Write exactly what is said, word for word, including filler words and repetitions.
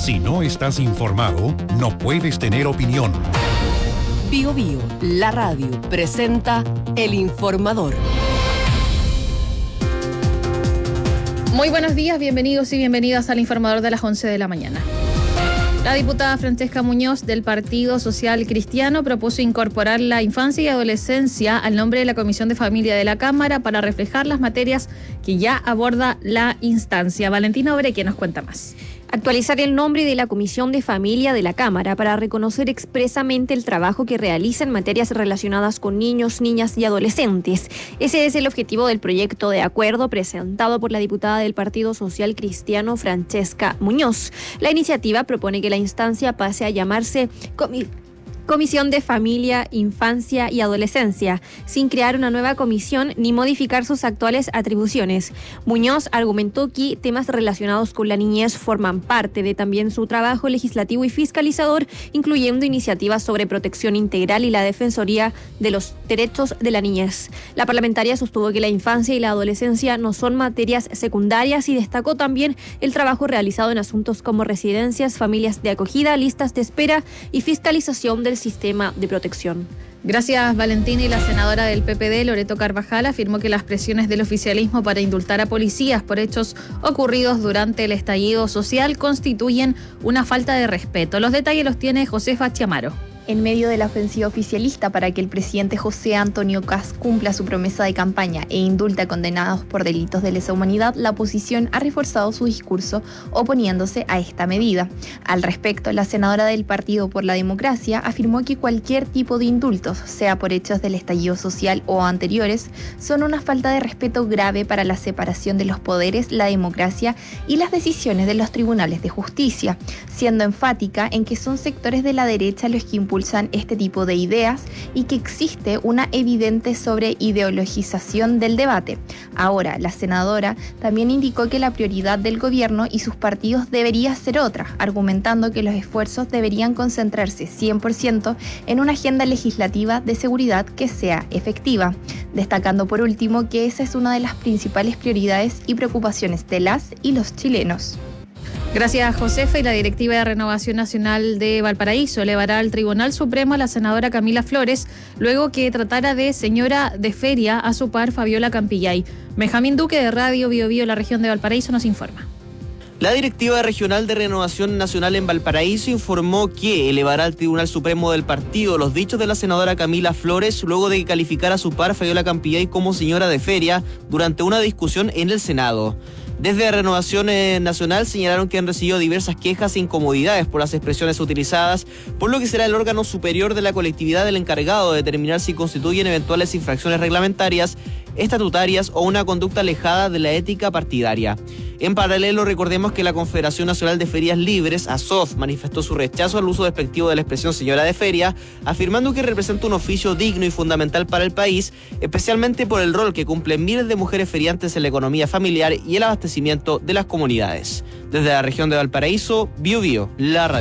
Si no estás informado, no puedes tener opinión. Bio Bio, la radio, presenta El Informador. Muy buenos días, bienvenidos y bienvenidas al Informador de las once de la mañana. La diputada Francesca Muñoz del Partido Social Cristiano propuso incorporar la infancia y adolescencia al nombre de la Comisión de Familia de la Cámara para reflejar las materias que ya aborda la instancia. Valentina Obreque nos cuenta más. Actualizar el nombre de la Comisión de Familia de la Cámara para reconocer expresamente el trabajo que realiza en materias relacionadas con niños, niñas y adolescentes. Ese es el objetivo del proyecto de acuerdo presentado por la diputada del Partido Social Cristiano, Francesca Muñoz. La iniciativa propone que la instancia pase a llamarse Comi- Comisión de Familia, Infancia y Adolescencia, sin crear una nueva comisión ni modificar sus actuales atribuciones. Muñoz argumentó que temas relacionados con la niñez forman parte de también su trabajo legislativo y fiscalizador, incluyendo iniciativas sobre protección integral y la defensoría de los derechos de la niñez. La parlamentaria sostuvo que la infancia y la adolescencia no son materias secundarias y destacó también el trabajo realizado en asuntos como residencias, familias de acogida, listas de espera y fiscalización del sistema de protección. Gracias, Valentina. Y la senadora del P P D, Loreto Carvajal, afirmó que las presiones del oficialismo para indultar a policías por hechos ocurridos durante el estallido social constituyen una falta de respeto. Los detalles los tiene Josefa Chiamaro. En medio de la ofensiva oficialista para que el presidente José Antonio Kast cumpla su promesa de campaña e indulta a condenados por delitos de lesa humanidad, la oposición ha reforzado su discurso oponiéndose a esta medida. Al respecto, la senadora del Partido por la Democracia afirmó que cualquier tipo de indultos, sea por hechos del estallido social o anteriores, son una falta de respeto grave para la separación de los poderes, la democracia y las decisiones de los tribunales de justicia, siendo enfática en que son sectores de la derecha los que impulsan este tipo de ideas y que existe una evidente sobreideologización del debate. Ahora, la senadora también indicó que la prioridad del gobierno y sus partidos debería ser otra, argumentando que los esfuerzos deberían concentrarse cien por ciento en una agenda legislativa de seguridad que sea efectiva, destacando por último que esa es una de las principales prioridades y preocupaciones de las y los chilenos. Gracias, Josefa. Y la directiva de Renovación Nacional de Valparaíso elevará al Tribunal Supremo a la senadora Camila Flores luego que tratara de señora de feria a su par Fabiola Campillay. Benjamín Duque de Radio Bio Bio, la región de Valparaíso, nos informa. La directiva regional de Renovación Nacional en Valparaíso informó que elevará al Tribunal Supremo del partido los dichos de la senadora Camila Flores luego de calificar a su par Fabiola Campillay como señora de feria durante una discusión en el Senado. Desde Renovación Nacional señalaron que han recibido diversas quejas e incomodidades por las expresiones utilizadas, por lo que será el órgano superior de la colectividad el encargado de determinar si constituyen eventuales infracciones reglamentarias, estatutarias o una conducta alejada de la ética partidaria. En paralelo, recordemos que la Confederación Nacional de Ferias Libres, A S O F, manifestó su rechazo al uso despectivo de la expresión señora de feria, afirmando que representa un oficio digno y fundamental para el país, especialmente por el rol que cumplen miles de mujeres feriantes en la economía familiar y el abastecimiento de las comunidades. Desde la región de Valparaíso, Bio Bio, la radio.